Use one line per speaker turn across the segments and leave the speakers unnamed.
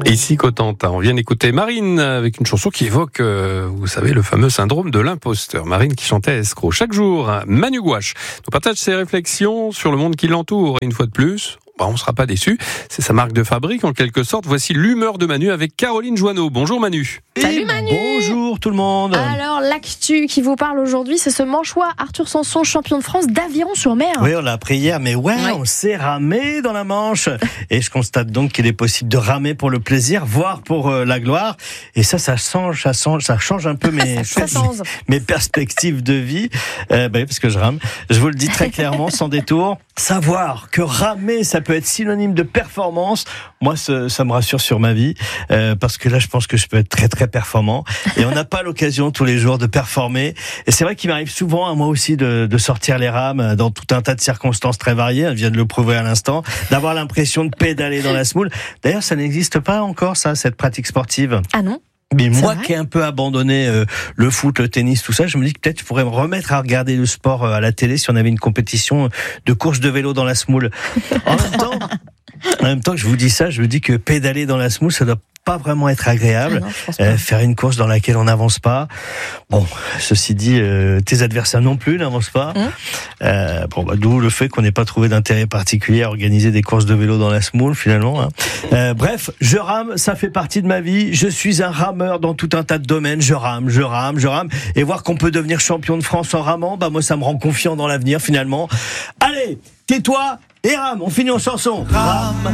Ici Cotentin, on vient d'écouter Marine avec une chanson qui évoque, vous savez, le fameux syndrome de l'imposteur. Marine qui chantait Escroc. Chaque jour, Manu Gouache nous partage ses réflexions sur le monde qui l'entoure. Et une fois de plus, on ne sera pas déçus. C'est sa marque de fabrique en quelque sorte. Voici l'humeur de Manu avec Caroline Joanneau. Bonjour Manu.
Salut Manu.
Bonjour tout le monde.
Alors l'actu qui vous parle aujourd'hui, c'est ce manchois Arthur Sanson, champion de France d'aviron sur mer.
Oui, on l'a appris hier, mais on s'est ramé dans la Manche. Et je constate donc qu'il est possible de ramer pour le plaisir, voire pour la gloire. Et ça change un peu mes perspectives de vie. Parce que je rame. Je vous le dis très clairement, sans détour. Savoir que ramer, ça peut être synonyme de performance. Moi, ça me rassure sur ma vie, parce que là, je pense que je peux être très très performant. Et on n'a pas l'occasion tous les jours de performer. Et c'est vrai qu'il m'arrive souvent, à moi aussi, de sortir les rames dans tout un tas de circonstances très variées. Elle vient de le prouver à l'instant, d'avoir l'impression de pédaler dans la semoule. D'ailleurs, ça n'existe pas encore, ça, cette pratique sportive.
Ah non?
Mais moi qui ai un peu abandonné le foot, le tennis, tout ça, je me dis que peut-être je pourrais me remettre à regarder le sport à la télé si on avait une compétition de course de vélo dans la semoule. En même temps que je vous dis ça, je me dis que pédaler dans la semoule, ça doit pas vraiment être agréable.
Ah non,
faire une course dans laquelle on n'avance pas. Bon, ceci dit, tes adversaires non plus n'avancent pas. D'où le fait qu'on n'ait pas trouvé d'intérêt particulier à organiser des courses de vélo dans la semoule finalement. Bref, je rame, ça fait partie de ma vie. Je suis un rameur dans tout un tas de domaines. Je rame. Et voir qu'on peut devenir champion de France en ramant, moi ça me rend confiant dans l'avenir finalement. Allez, tais-toi et rame. On finit en chanson. Rame.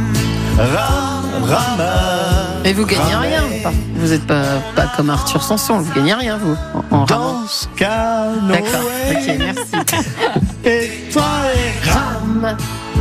Mais vous gagnez rien. Vous n'êtes pas comme Arthur Sanson. Vous gagnez rien, vous, en ramant.
Canoë.
D'accord. Ok, merci.
Et toi,
Rame.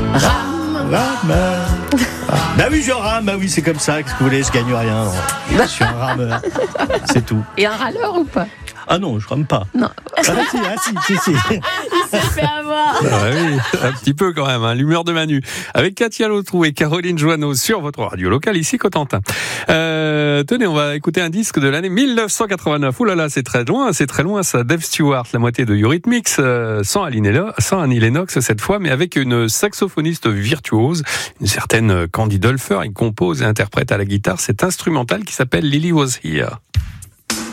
Oui, je rame. Oui, c'est comme ça. Qu'est-ce que vous voulez? Je gagne rien. Je suis un rameur. C'est tout.
Et un râleur ou pas?
Ah non, je rame pas.
Non.
Si.
Il s'est fait avoir.
Oui, un petit peu quand même, l'humeur de Manu. Avec Katia Lautrou et Caroline Joanneau sur votre radio locale, ici Cotentin. Tenez, on va écouter un disque de l'année 1989. Ouh là là, c'est très loin, ça. Dave Stewart, la moitié de Eurythmics, sans Annie Lennox cette fois, mais avec une saxophoniste virtuose, une certaine Candy Dulfer. Il compose et interprète à la guitare cet instrumental qui s'appelle Lily Was Here.